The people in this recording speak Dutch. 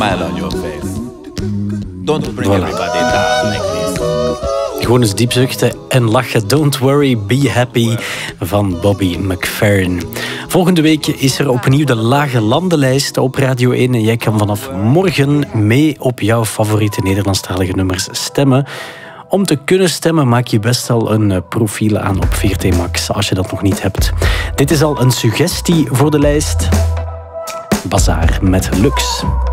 Smile on your face. Don't bring everybody down like this. Gewoon eens diep zuchten en lachen. Don't worry, be happy van Bobby McFerrin. Volgende week is er opnieuw de Lage Landenlijst op Radio 1. En jij kan vanaf morgen mee op jouw favoriete Nederlandstalige nummers stemmen. Om te kunnen stemmen maak je best al een profiel aan op VRT Max, als je dat nog niet hebt. Dit is al een suggestie voor de lijst. Bazaar met Lux.